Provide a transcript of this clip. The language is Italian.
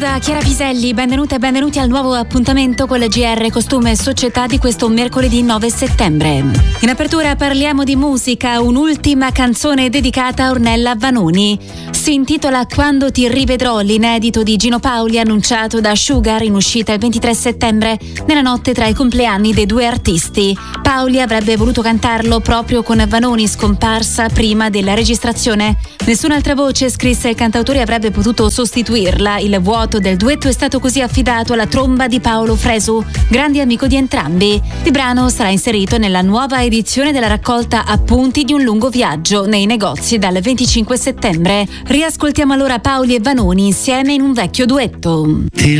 da Chiara Piselli, benvenute e benvenuti al nuovo appuntamento con la GR Costume e Società di questo mercoledì 9 settembre. In apertura parliamo di musica, un'ultima canzone dedicata a Ornella Vanoni. Si intitola Quando ti rivedrò, l'inedito di Gino Paoli annunciato da Sugar in uscita il 23 settembre, nella notte tra i compleanni dei due artisti. Paoli avrebbe voluto cantarlo proprio con Vanoni, scomparsa prima della registrazione. Nessun'altra voce, scrisse il cantautore, avrebbe potuto sostituirla. Il vuoto del duetto è stato così affidato alla tromba di Paolo Fresu, grande amico di entrambi. Il brano sarà inserito nella nuova edizione della raccolta Appunti di un lungo viaggio nei negozi dal 25 settembre. Riascoltiamo allora Paoli e Vanoni insieme in un vecchio duetto.